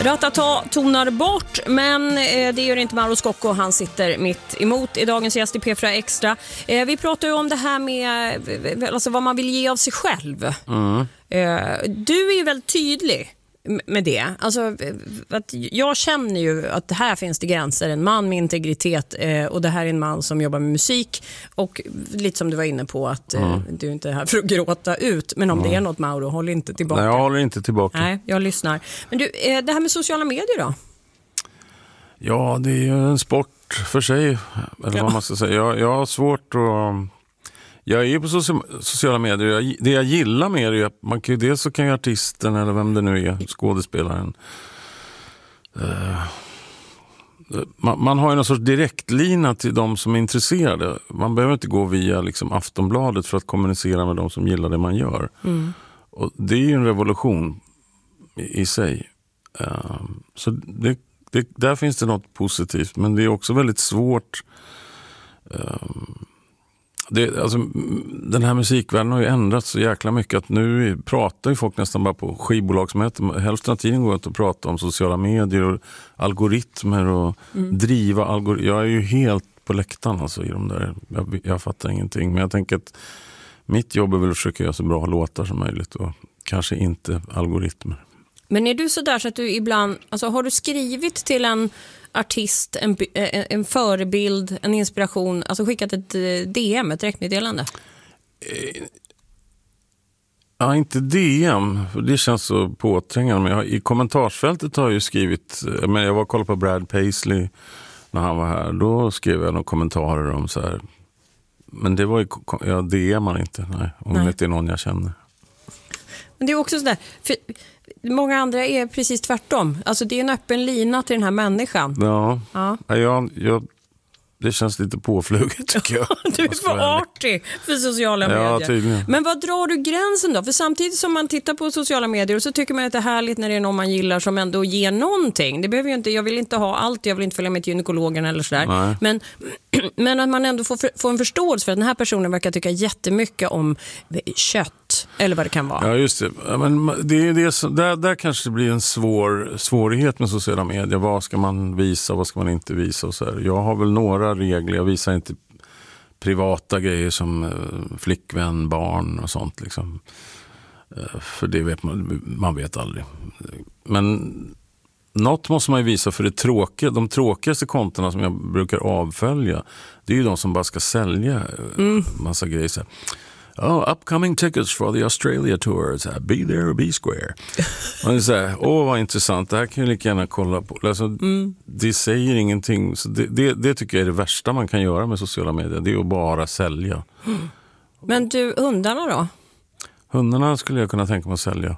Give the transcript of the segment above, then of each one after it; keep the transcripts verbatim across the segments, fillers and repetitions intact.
Ratata tonar bort, men eh, det gör inte Mauro Scocco. Han sitter mitt emot i dagens gäst i P fyra Extra. Eh, vi pratar ju om det här med eh, alltså vad man vill ge av sig själv. Mm. Eh, du är ju väldigt tydlig med det. Alltså, att jag känner ju att det här finns det gränser. En man med integritet eh, och det här är en man som jobbar med musik. Och lite som du var inne på att eh, Mm. du är inte är här för att gråta ut. Men om Mm. det är något, Mauro, håll inte tillbaka. Nej, jag håller inte tillbaka. Nej, jag lyssnar. Men du, eh, det här med sociala medier då? Ja, det är ju en sport för sig. Eller Ja. vad man ska säga. Jag, jag har svårt att... Jag är ju på socia- sociala medier. Jag, det jag gillar med det är att man kan ju dels så kan ju artisten eller vem det nu är, skådespelaren. Uh, man, man har ju någon sorts direktlina till de som är intresserade. Man behöver inte gå via liksom Aftonbladet för att kommunicera med de som gillar det man gör. Mm. Och det är ju en revolution i, i sig. Uh, så det, det, där finns det något positivt. Men det är också väldigt svårt... Uh, Det, alltså, den här musikvärlden har ju ändrats så jäkla mycket att nu pratar ju folk nästan bara på skivbolagsmöten. Hälften av tiden går att prata om sociala medier och algoritmer och mm. driva algoritmer. Jag är ju helt på läktaren alltså, i de där. Jag, jag fattar ingenting. Men jag tänker att mitt jobb är väl att försöka göra så bra låtar som möjligt och kanske inte algoritmer. Men är du så där så att du ibland, alltså har du skrivit till en artist, en, en förebild, en inspiration, alltså skickat ett D M, ett direktmeddelande? Ja, inte D M, det känns så påträngande. Men jag, i kommentarsfältet har jag ju skrivit, men jag var och kollade på Brad Paisley när han var här, då skrev jag några kommentarer om så här. Men det var ju, jag D M:ar inte, nej, om nej. Det inte är någon jag känner. Men det är också sådär, för många andra är precis tvärtom. Alltså det är en öppen lina till den här människan. Ja, ja. Jag, jag, det känns lite påfluget tycker jag. Du är för artig för sociala medier. Ja, tydligen. Men vad drar du gränsen då? För samtidigt som man tittar på sociala medier så tycker man att det är härligt när det är någon man gillar som ändå ger någonting. Det behöver ju inte, jag vill inte ha allt, jag vill inte följa med till gynekologen eller sådär. Men, men att man ändå får, för, får en förståelse för att den här personen verkar tycka jättemycket om kött eller vad det kan vara. Ja, just det. Men det är det som, där, där kanske det blir en svår svårighet med sociala medier. Vad ska man visa, vad ska man inte visa och så här. Jag har väl några regler. Jag visar inte privata grejer som flickvän, barn och sånt liksom. För det vet man, man vet aldrig. Men något måste man ju visa för det tråkiga. De tråkigaste kontona som jag brukar avfölja, det är ju de som bara ska sälja mm. massa grejer. Så här. Oh, upcoming tickets for the Australia tour. Så här, be there or be square. Man säger, åh vad intressant, det här kan jag lika gärna kolla på. Alltså, mm. Det säger ingenting. Så det, det, det tycker jag är det värsta man kan göra med sociala medier. Det är att bara sälja. Mm. Men du, hundarna då? Hundarna skulle jag kunna tänka mig att sälja.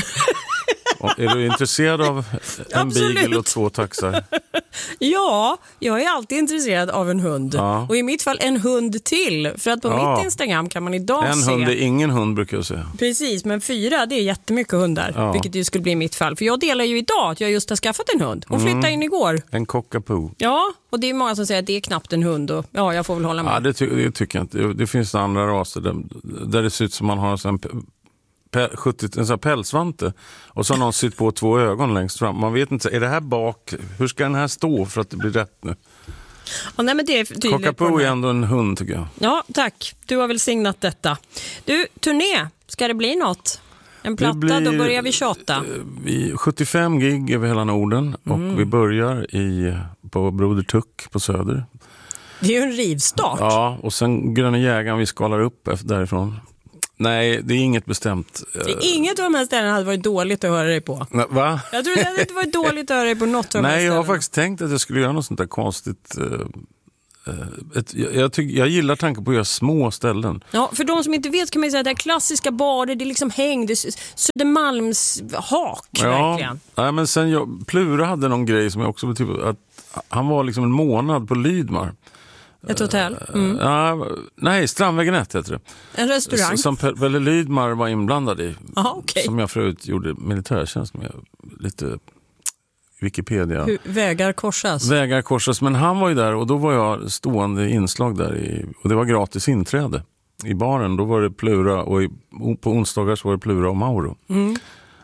Är du intresserad av en beagle och två taxar? Ja, jag är alltid intresserad av en hund. Ja. Och i mitt fall en hund till. För att på ja. mitt Instagram kan man idag en se... En hund är ingen hund brukar jag säga. Precis, men fyra det är jättemycket hundar. Ja. Vilket ju skulle bli i mitt fall. För jag delar ju idag att jag just har skaffat en hund. Hon flyttade mm. in igår. En cockapoo. Ja, och det är många som säger att det är knappt en hund. Och ja, jag får väl hålla med. Ja, det, ty- det tycker jag inte. Det, det finns andra raser där, där det ser ut som man har en sån sjuttio, en sån här pälsvante och så har någon sytt på två ögon längst fram. Man vet inte, är det här bak? Hur ska den här stå för att det blir rätt nu? Ja, nej, men det är tydligt. Cockapoo är ändå en hund tycker jag. Ja, tack. Du har väl signat detta. Du, turné, ska det bli något? En platta, blir, då börjar vi tjata. Vi, sjuttiofem gig över hela Norden och mm. vi börjar i, på Broder Tuck på Söder. Det är ju en rivstart. Ja, och sen Gröna Jägaren vi skalar upp efter därifrån. Nej, det är inget bestämt. Det är inget av de här ställena hade varit dåligt att höra dig på. Va? Jag tror det hade inte varit dåligt att höra dig på något av de här Nej, jag har ställena. faktiskt tänkt att jag skulle göra något sånt där konstigt. Uh, ett, jag, jag, tyck, jag gillar tanken på att göra små ställen. Ja, för de som inte vet kan man säga att det här klassiska barer, det är liksom häng, det är Södermalms hak, ja, verkligen. Nej, men sen jag, Plura hade någon grej som jag också typ att han var liksom en månad på Lydmar. Ett hotell? Mm. Uh, nej, Strandvägen ett heter det. En restaurang? Som Pelle Lydmar var inblandad i. Aha, okay. Som jag förut gjorde militärtjänst med. Lite Wikipedia. Hur, vägar korsas? Vägar korsas, men han var ju där och då var jag stående inslag där i, och det var gratis inträde i baren. Då var det Plura och i, på onsdagar så var det Plura och Mauro. Mm.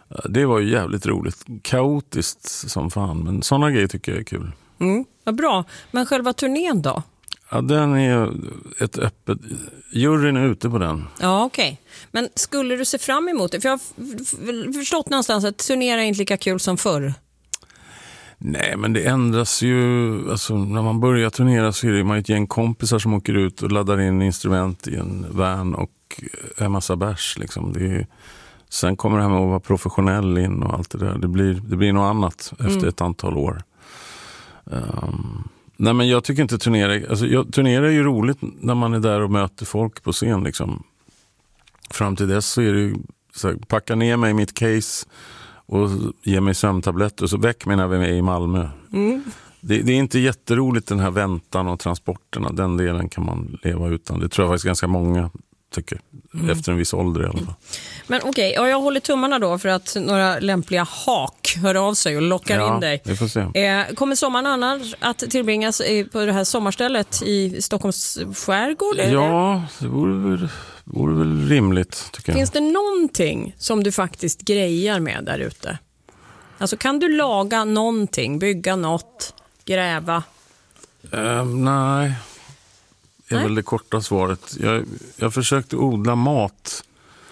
Det var ju jävligt roligt. Kaotiskt som fan, men sådana grejer tycker jag är kul. Mm, vad bra. Men själva turnén då? Ja, den är ett öppet... Juryn är ute på den. Ja, okej. Okay. Men skulle du se fram emot det? För jag har förstått någonstans att turnera är inte lika kul som förr. Nej, men det ändras ju. Alltså, när man börjar turnera så är det man ett gäng kompisar som åker ut och laddar in instrument i en van och en massa bärs. Liksom. Det är, sen kommer det här med att vara professionell in och allt det där. Det blir, det blir något annat efter mm. ett antal år. Um, nej, men jag tycker inte turnera... Alltså, jag, turnera är ju roligt när man är där och möter folk på scen. Liksom. Fram till dess så är det ju så här, packa ner mig i mitt case och ge mig sömntabletter och så väck mig när vi är med i Malmö. Mm. Det, det är inte jätteroligt den här väntan och transporterna. Den delen kan man leva utan. Det tror jag faktiskt ganska många tycker. Mm. Efter en viss ålder i alla fall. Men okej, okay, jag håller tummarna då för att några lämpliga hak hör av sig och lockar ja, in dig. Vi får se. Eh, kommer sommaren annars att tillbringas på det här sommarstället i Stockholms skärgård? Ja, det vore väl, vore väl rimligt tycker jag. Finns det någonting som du faktiskt grejar med där ute? Alltså kan du laga någonting, bygga något, gräva? Uh, nej, det är nej. väl det korta svaret. Jag, jag försökte odla mat.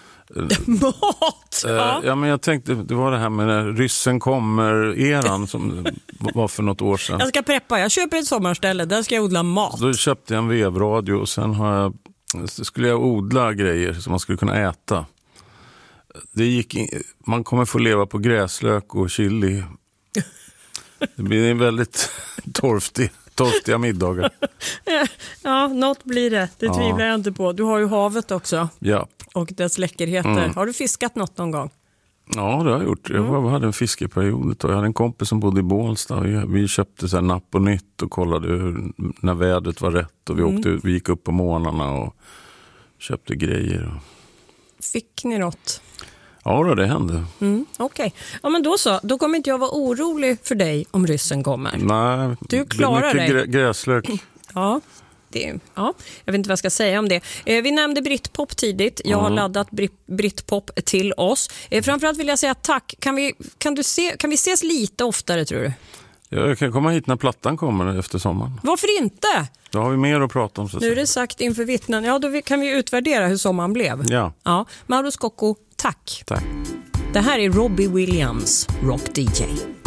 Mat? Uh, ja. ja, men jag tänkte, det var det här med när ryssen kommer-eran som var för något år sedan. Jag ska preppa, jag köper ett sommarställe, där ska jag odla mat. Då köpte jag en vevradio och sen har jag, skulle jag odla grejer som man skulle kunna äta. Det gick in, man kommer få leva på gräslök och chili. Det blir en väldigt torftig, torftiga middagar. Ja, något blir det. Det tvivlar ja. jag inte på. Du har ju havet också. Ja. Och dess läckerheter. Mm. Har du fiskat något någon gång? Ja, det har jag gjort. Jag mm. hade en fiskeperiod. Jag hade en kompis som bodde i Bålsta. Vi köpte så här napp och nytt och kollade hur, när vädret var rätt. Och vi, mm. åkte, vi gick upp på morgnarna och köpte grejer. Fick ni något? Ja, då, det hände. Mm, Okej. Okay. Ja, men då så. Då kommer inte jag vara orolig för dig om ryssen kommer. Nej, du klarar det är mycket dig. Grä- gräslök. Ja, det, ja, jag vet inte vad jag ska säga om det. Eh, vi nämnde Britpop tidigt. Jag mm. har laddat Brit- Britpop till oss. Eh, framförallt vill jag säga tack. Kan vi, kan, du se, kan vi ses lite oftare, tror du? Ja, jag kan komma hit när plattan kommer efter sommaren. Varför inte? Då har vi mer att prata om. Så nu är det sagt inför vittnen. Ja, då kan vi utvärdera hur sommaren blev. Ja. Ja. Mauro Scocco, tack. Tack. Det här är Robbie Williams, Rock D J.